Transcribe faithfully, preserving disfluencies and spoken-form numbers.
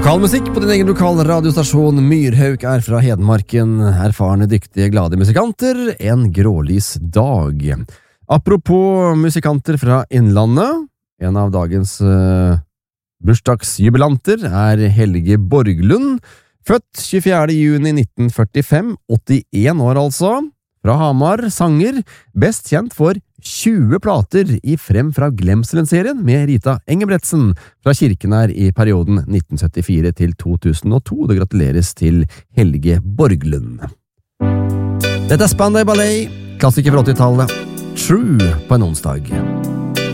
Lokalmusikk på din egen lokal radiostasjon. Myrhauk er fra Hedmarken. Erfarne, dyktige, glade musikanter. En grålys dag. Apropos musikanter fra Innlandet. En av dagens uh, bursdagsjubilanter er Helge Borglund. Født tjuefjerde juni nitten førtifem. åttien år altså. Fra Hamar, sanger. Best kjent for tjue plater i Frem fra Glemselen-serien med Rita Engebretsen fra Kirkenær i perioden nitten syttifire til to tusen og to. Det gratuleres til Helge Borglund. Dette er Spandau Ballet, klassiker fra åttitallet. True på en onsdag.